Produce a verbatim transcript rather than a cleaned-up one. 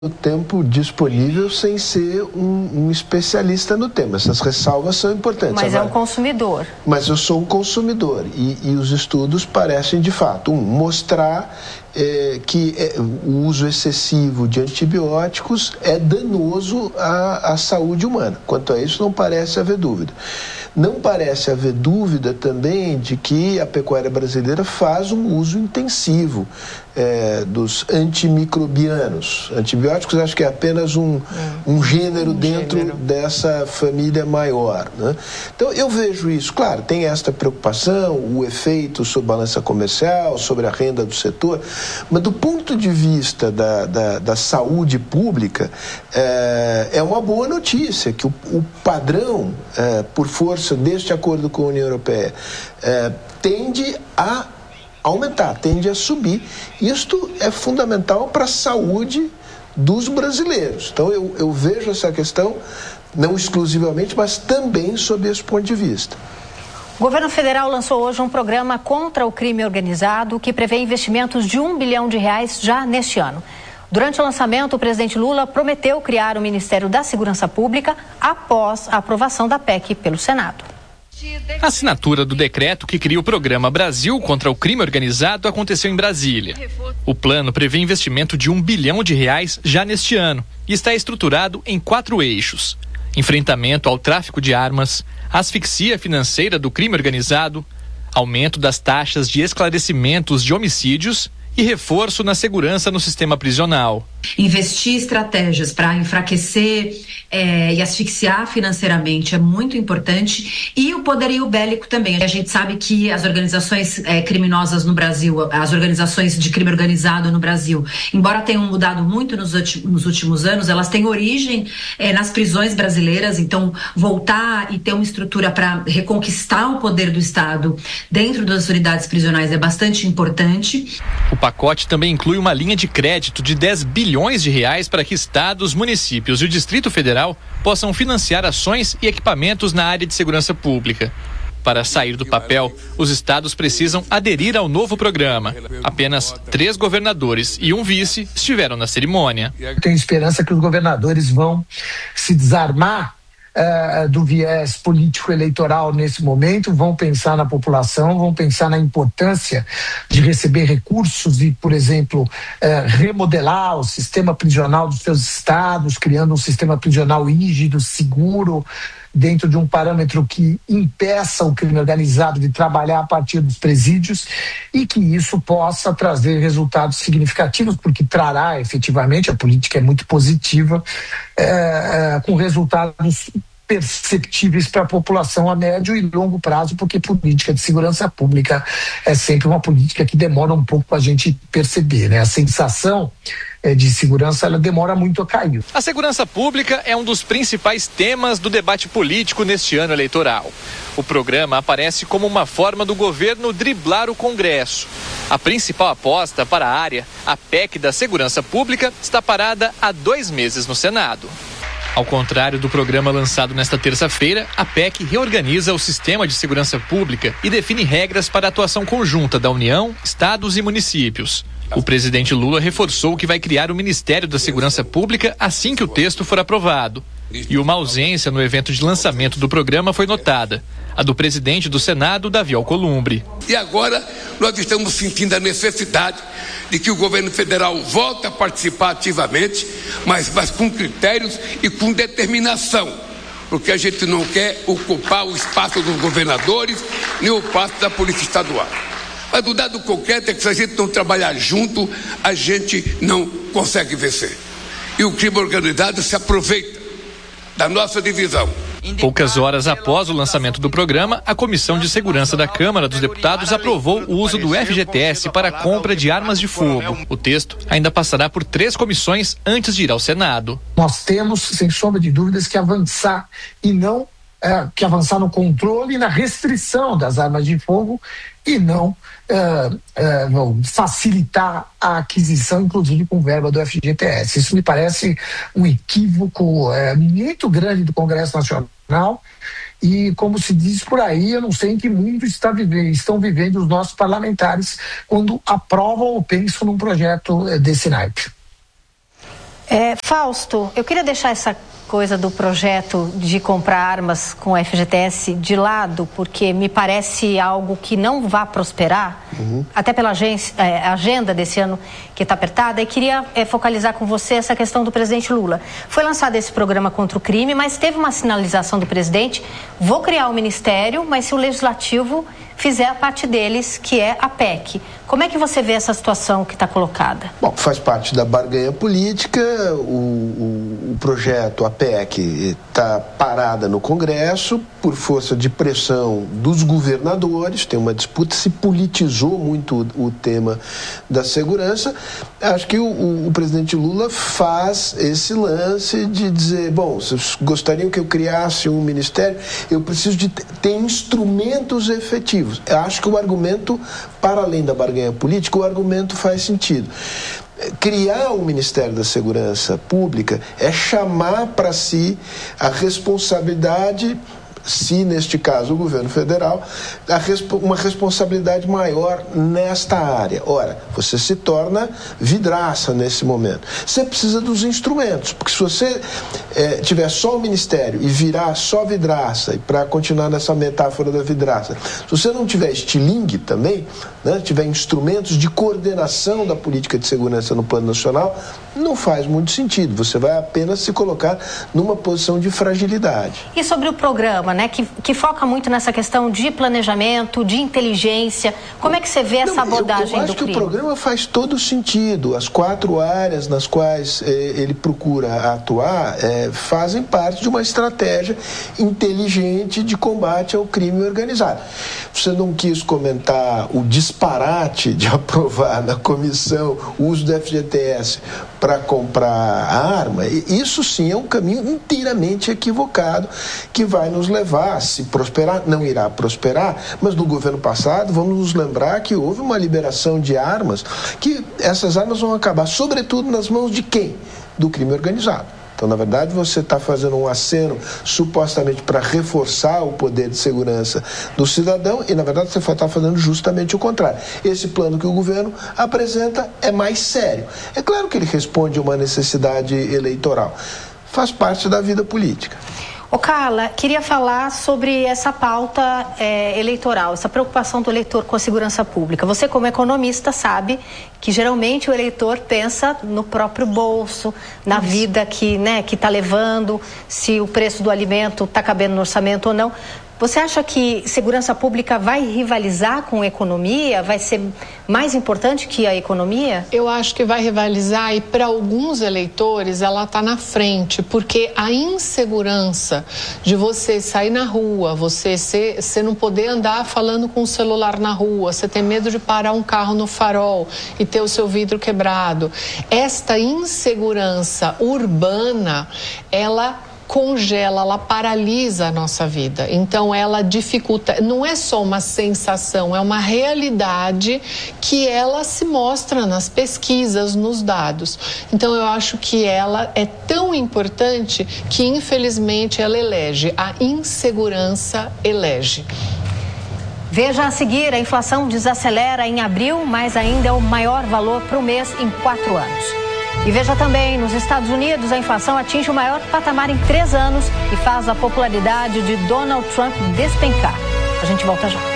o tempo disponível sem ser um, um especialista no tema. Essas ressalvas são importantes. Mas Agora, é um consumidor. Mas eu sou um consumidor e, e os estudos parecem, de fato, um, mostrar é, que é, o uso excessivo de antibióticos é danoso à, à saúde humana. Quanto a isso, não parece haver dúvida. Não parece haver dúvida também de que a pecuária brasileira faz um uso intensivo é, dos antimicrobianos. Antibióticos acho que é apenas um, um gênero um dentro gênero. dessa família maior, né? Então eu vejo isso, claro, tem esta preocupação, o efeito sobre a balança comercial, sobre a renda do setor, mas do ponto de vista da, da, da saúde pública, é, é uma boa notícia que o, o padrão, é, por força deste acordo com a União Europeia, é, tende a aumentar, tende a subir. Isto é fundamental para a saúde dos brasileiros. Então eu, eu vejo essa questão não exclusivamente, mas também sob esse ponto de vista. O governo federal lançou hoje um programa contra o crime organizado que prevê investimentos de um bilhão de reais já neste ano. Durante o lançamento, o presidente Lula prometeu criar o Ministério da Segurança Pública após a aprovação da P E C pelo Senado. A assinatura do decreto que cria o programa Brasil contra o Crime Organizado aconteceu em Brasília. O plano prevê investimento de um bilhão de reais já neste ano e está estruturado em quatro eixos: enfrentamento ao tráfico de armas, asfixia financeira do crime organizado, aumento das taxas de esclarecimentos de homicídios e reforço na segurança no sistema prisional. Investir estratégias para enfraquecer é, e asfixiar financeiramente é muito importante, e o poderio bélico também. A gente sabe que as organizações é, criminosas no Brasil, as organizações de crime organizado no Brasil, embora tenham mudado muito nos, nos últimos anos, elas têm origem é, nas prisões brasileiras. Então voltar e ter uma estrutura para reconquistar o poder do Estado dentro das unidades prisionais é bastante importante. O pacote também inclui uma linha de crédito de dez bilhões de reais para que estados, municípios e o Distrito Federal possam financiar ações e equipamentos na área de segurança pública. Para sair do papel, os estados precisam aderir ao novo programa. Apenas três governadores e um vice estiveram na cerimônia. Eu tenho esperança que os governadores vão se desarmar Uh, do viés político-eleitoral nesse momento, vão pensar na população, vão pensar na importância de receber recursos e, por exemplo, uh, remodelar o sistema prisional dos seus estados, criando um sistema prisional rígido, seguro, dentro de um parâmetro que impeça o crime organizado de trabalhar a partir dos presídios, e que isso possa trazer resultados significativos, porque trará efetivamente, a política é muito positiva, é, é, com resultados perceptíveis para a população a médio e longo prazo, porque política de segurança pública é sempre uma política que demora um pouco para a gente perceber, né? A sensação de segurança, ela demora muito a cair. A segurança pública é um dos principais temas do debate político neste ano eleitoral. O programa aparece como uma forma do governo driblar o Congresso. A principal aposta para a área, a P E C da Segurança Pública, está parada há dois meses no Senado. Ao contrário do programa lançado nesta terça-feira, a P E C reorganiza o sistema de segurança pública e define regras para a atuação conjunta da União, estados e municípios. O presidente Lula reforçou que vai criar o Ministério da Segurança Pública assim que o texto for aprovado. E uma ausência no evento de lançamento do programa foi notada: a do presidente do Senado, Davi Alcolumbre. E agora nós estamos sentindo a necessidade de que o governo federal volte a participar ativamente, mas, mas com critérios e com determinação, porque a gente não quer ocupar o espaço dos governadores nem o espaço da Polícia Estadual. Mas o dado concreto é que, se a gente não trabalhar junto, a gente não consegue vencer. E o crime organizado se aproveita da nossa divisão. Poucas horas após o lançamento do programa, a Comissão de Segurança da Câmara dos Deputados aprovou o uso do F G T S para a compra de armas de fogo. O texto ainda passará por três comissões antes de ir ao Senado. Nós temos, sem sombra de dúvidas, que avançar e não é, que avançar no controle e na restrição das armas de fogo, e não é, é, facilitar a aquisição, inclusive com verba do F G T S. Isso me parece um equívoco é, muito grande do Congresso Nacional, e, como se diz por aí, eu não sei em que mundo está vivendo, estão vivendo os nossos parlamentares quando aprovam ou pensam num projeto desse naipe. É, Fausto, eu queria deixar essa coisa do projeto de comprar armas com F G T S de lado, porque me parece algo que não vai prosperar, uhum. até pela agência, é, agenda desse ano que está apertada, e queria é, focalizar com você essa questão do presidente Lula. Foi lançado esse programa contra o crime, mas teve uma sinalização do presidente: vou criar o ministério, mas se o legislativo fizer a parte deles, que é a P E C. Como é que você vê essa situação que está colocada? Bom, faz parte da barganha política. O, o, o projeto, a P E C, está parada no Congresso por força de pressão dos governadores. Tem uma disputa, se politizou muito o, o tema da segurança. Acho que o, o, o presidente Lula faz esse lance de dizer, bom, vocês gostariam que eu criasse um ministério? Eu preciso de ter instrumentos efetivos. Eu acho que o argumento, para além da barganha política, o argumento faz sentido. Criar o Ministério da Segurança Pública é chamar para si a responsabilidade, se neste caso o governo federal, a respo- uma responsabilidade maior nesta área. Ora, você se torna vidraça nesse momento. Você precisa dos instrumentos, porque se você é, tiver só o ministério e virar só vidraça, e para continuar nessa metáfora da vidraça, se você não tiver estilingue também, né, tiver instrumentos de coordenação da política de segurança no plano nacional, não faz muito sentido. Você vai apenas se colocar numa posição de fragilidade. E sobre o programa, né, que, que foca muito nessa questão de planejamento, de inteligência, como é que você vê essa Não, abordagem eu, eu acho do que crime? O programa faz todo sentido. As quatro áreas nas quais eh, ele procura atuar eh, fazem parte de uma estratégia inteligente de combate ao crime organizado. Você não quis comentar o disparate de aprovar na comissão o uso do F G T S para comprar a arma. Isso sim é um caminho inteiramente equivocado que vai nos levar, se prosperar, não irá prosperar, mas no governo passado vamos nos lembrar que houve uma liberação de armas, que essas armas vão acabar sobretudo nas mãos de quem? Do crime organizado. Então, na verdade, você está fazendo um aceno supostamente para reforçar o poder de segurança do cidadão e, na verdade, você está fazendo justamente o contrário. Esse plano que o governo apresenta é mais sério. É claro que ele responde a uma necessidade eleitoral. Faz parte da vida política. Ô Carla, queria falar sobre essa pauta é, eleitoral, essa preocupação do eleitor com a segurança pública. Você, como economista, sabe que geralmente o eleitor pensa no próprio bolso, na Isso. vida que né, que está levando, se o preço do alimento está cabendo no orçamento ou não. Você acha que segurança pública vai rivalizar com a economia? Vai ser mais importante que a economia? Eu acho que vai rivalizar e para alguns eleitores ela está na frente, porque a insegurança de você sair na rua, você, ser, você não poder andar falando com o celular na rua, você ter medo de parar um carro no farol e ter o seu vidro quebrado. Esta insegurança urbana, ela congela, ela paralisa a nossa vida. Então ela dificulta, não é só uma sensação, é uma realidade que ela se mostra nas pesquisas, nos dados. Então eu acho que ela é tão importante que infelizmente ela elege, a insegurança elege. Veja a seguir, a inflação desacelera em abril, mas ainda é o maior valor para o mês em quatro anos. E veja também, nos Estados Unidos, a inflação atinge o maior patamar em três anos e faz a popularidade de Donald Trump despencar. A gente volta já.